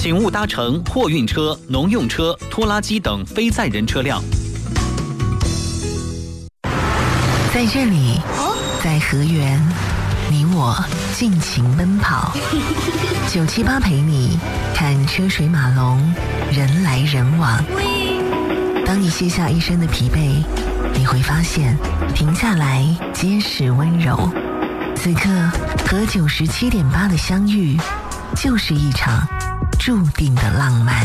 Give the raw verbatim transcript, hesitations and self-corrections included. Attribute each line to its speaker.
Speaker 1: 请勿搭乘货运车、农用车、拖拉机等非载人车辆。
Speaker 2: 在这里，在河源，你我尽情奔跑。九七八陪你看车水马龙，人来人往。当你卸下一身的疲惫，你会发现停下来皆是温柔。此刻和九十七点八的相遇，就是一场注定的浪漫。